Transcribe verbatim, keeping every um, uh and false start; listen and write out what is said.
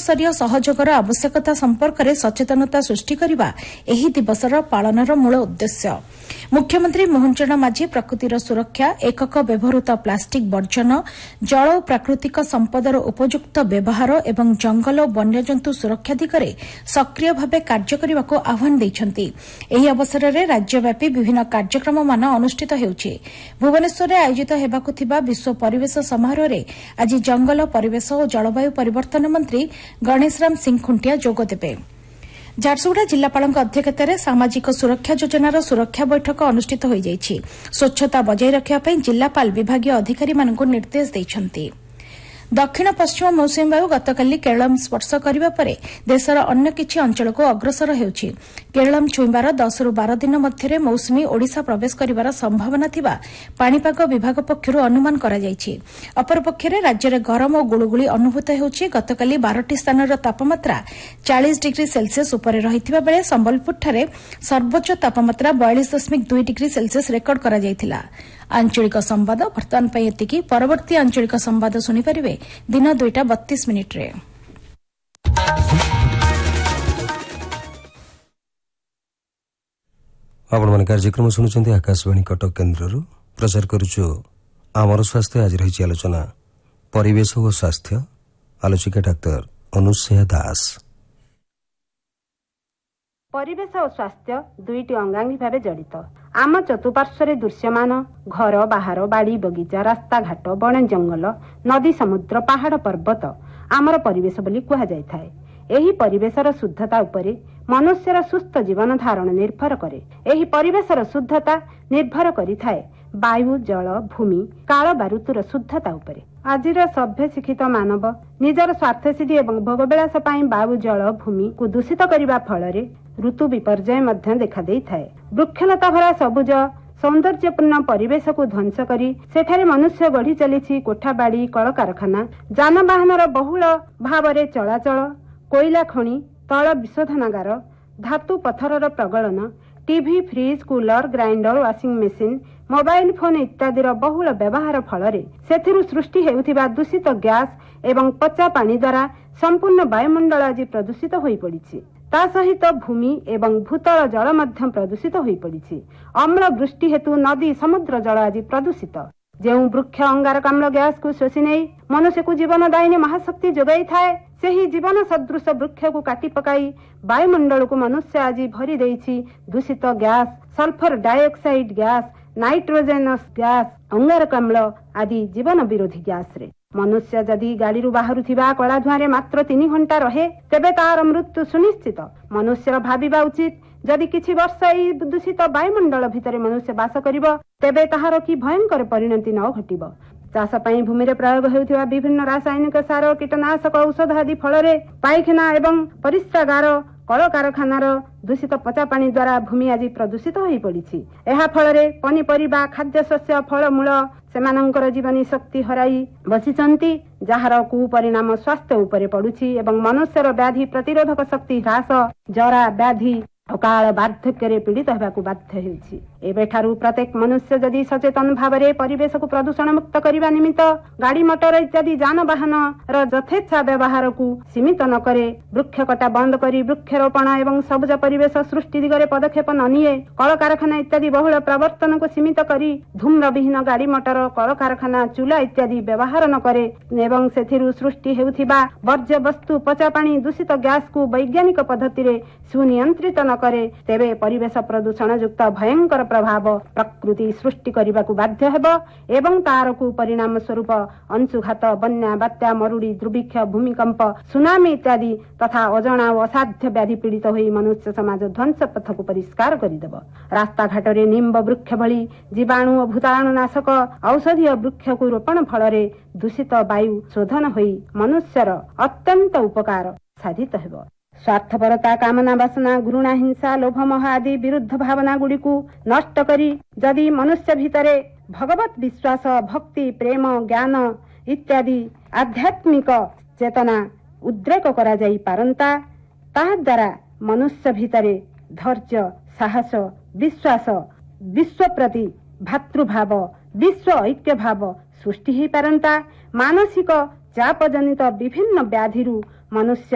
सर्वस्तरीय सहयोगर आवश्यकता संपर्क में सचेतनता सृष्टि करने एही दिवसर पालनर मूल उद्देश्य। मुख्यमंत्री मोहन चरण माझी प्रकृतिर सुरक्षा, एकक व्यवहृत प्लास्टिक वर्जन, जल और प्राकृतिक संपदर उपयुक्त व्यवहार एवं जंगल और वन्यजंतु सुरक्षा दिगरे सक्रिय भाव कार्य करने को आह्वान देइछन्ति। एही अवसर में राज्यव्यापी विभिन्न कार्यक्रम मान अनुष्ठित हेउछि। भुवनेश्वर में आयोजित हेबाकु थिबा विश्व परिवेश समारोह में आज जंगल, परिवेश और जलवायु परिवर्तन मंत्री गणेशराम सिंह खुंटिया जोग देबे। झारसुगुड़ा जिलापाल अध्यक्षतार सामाजिक सुरक्षा योजनार सुरक्षा बैठक अनुष्ठित हो जाइछि। स्वच्छता बजाय रखिबा जिलापाल विभागीय अधिकारी मानक निर्देश दैछन्ति। दक्षिण पश्चिम मौसुमी वायु गतकाली केरलम स्पर्श करने पर देशर अन्य किछि अंचल को अग्रसर हेउछि। केरलम छुईबार दस रु बार दिन मध्य मौसुमी ओडिशा प्रवेश करिवार संभावना थिबा पाणीपाग विभाग पक्षरु अनुमान करा जाइछि। अपरपक्षरे राज्य में गरम और गुळुगुळी अनुभूत हेउछि। गतकाली बारटी स्थानर तापमात्रा चालीस डिग्री सेल्सियस उपरे रहिथिबा बेले संबलपुरଠାରେ सर्वोच्च तापमात्रा बयालीस दशमिक दुई डिग्री सेल्सियस रेकर्ड करा जाइथिला। आंचलिक संवाद वर्तमान पर एतिकी। परवर्ती आंचलिक संवाद शुणिपारे दिन दुईटा बत्तीस मिनिट रे। आपण मन कार्यक्रम शुणुचंती आकाशवाणी कटक केन्द्र प्रचार करुछु आमर स्वास्थ्य। आज रही आलोचना परिवेश और स्वास्थ्य। आलोचिका डाक्टर अनुसया दास। परिवेश और स्वास्थ्य दुईटी अंगांगी भाव जड़ित। आम चतुपार्श्व दृश्यमान घर बाहर बाड़ी बगीचा रास्ता घाट बण जंगल नदी समुद्र पहाड़ पर्वत आमर परिवेश बोली कहा जाय थाए। एही परिवेशर शुद्धता उपरे मनुष्यर सुस्थ जीवन धारण निर्भर करे। एही परिवेशर शुद्धता निर्भर करिथाए वायु जल भूमि काल बारुतर शुद्धता उपरे। आजिर सभ्य शिक्षित मानव निजर स्वार्थसिद्धि एवं भोगविलास पाई वायु जल भूमि को दूषित करने फल ऋतु विपर्यय मध्य देखा देइथाए। वृक्षलता भरा सबुज सौंदर्यपूर्ण परिवेश को ध्वंस करी सेठारे मनुष्य गढ़ी चली कोठाबाड़ी कलकारखाना जानवाहन बहुल भाव में चलाचल कोयला खनि तैल विशोधनागार धातु पत्थर प्रगलन TV fridge cooler grinder washing machine mobile phone इत्यादि बहुल व्यवहार फल सृष्टि हेउथिबा दूषित गैस एवं पचा पानी द्वारा संपूर्ण वायुमंडल आज प्रदूषित हो पड़ी। ता सहित भूमि एवं भूतल जल मध्य प्रदूषित हो पड़ी। अम्ल वृष्टि हेतु नदी समुद्र जल आज प्रदूषित। जो वृक्ष अंगारकाम्ल गैस को शोषि नहीं मनुष्य को जीवनदायिनी महाशक्ति जोगाई थाए सेही जीवन सदृश वृक्ष को काटी पकाई वायुमंडल को मनुष्य आज भरी देइछि दूषित gas sulphur dioxide gas nitrogenous gas अंगारकाम्ल आदि जीवन विरोधी गैस रे। मनुष्य जदि गाड़ी बाहर कला धुआं मात्र तीन घंटा रहे तेबे तार मृत्यु सुनिश्चित। मनुष्यर भाविबा उचित जदि किछि वर्ष एई दूषित वायुमंडल भितर मनुष्य बास करिबो तेबे ताहार कि भयंकर परिणति न घटिबो। चाष पाई भूमि रे प्रयोग हेउथिबा विभिन्न रासायनिक सार कीटनाशक औषध आदि फल पायखाना एवं परिस्रागार कल कारखानार दूषित पचा पानी द्वारा भूमि आज प्रदूषित हो पड़ी। यह फल पनीपरिबा खाद्य शस्य फलमूल सेमानंकर जीवनी शक्ति हराई बसिचंती जार कुपरिणाम स्वास्थ्य उपरे पड़ुछि एवं मनुष्यर व्याधि प्रतिरोधक शक्ति ह्रास जरा व्याधि अकाल वार्धक्य पीड़ित होगाकू बाध्य हेउछि। एबेठारु प्रत्येक मनुष्य जदि सचेतन भाव में परिवेश को प्रदूषण मुक्त करने निमित्त गाड़ी मोटर इत्यादि जानवाहन यथेच्छा व्यवहार को सीमित न करे वृक्ष कटा बंद करी वृक्षरोपण एवं सबुज परिवेश सृष्टि दिगरे पदक्षेप न निए कल कारखाना इत्यादि बहुल प्रवर्तन को सीमित करी धूम्र विहीन गाड़ी मोटर कल कारखाना चूल्हा इत्यादि व्यवहार न करे एवं सेथिरु सृष्टि हेउथिबा वर्ज्य वस्तु पचा पानी दूषित गैस को वैज्ञानिक पद्धति रे सुनियंत्रित न करे तेबे परिवेश प्रदूषण युक्त भयंकर प्रभाव प्रकृति सृष्टि करने को बाध्य हेब एवं तार को परिणाम स्वरूप अंशुघात बन्या बात्या मरुड़ी दुर्भिक्ष भूमिकंप सुनामी इत्यादि तथा अजणा और असाध्य व्याधि पीड़ित होई मनुष्य समाज ध्वंस पथ को परिष्कार करदेव। रास्ता घाट रे निम्ब वृक्ष भली जीवाणु और भूताणु नाशक औषधीय वृक्ष को रोपण फल दूषित वायु शोधन होई मनुष्यर अत्यंत उपकार साधित हेब। स्वार्थपरता कामना वासना घृणा हिंसा लोभ मोह आदि विरुद्ध भावना गुड़ी को नष्ट करी जदि मनुष्य भितरे भगवत विश्वास भक्ति प्रेम ज्ञान इत्यादि आध्यात्मिक चेतना उद्रेक करा जाई पारंता ताहा द्वारा मनुष्य भितरे धैर्य साहस विश्वास विश्व प्रति भातृभाव विश्व ऐक्य भाव सृष्टि ही पारंता। मानसिक चाप जनित विभिन्न व्याधिरू मनुष्य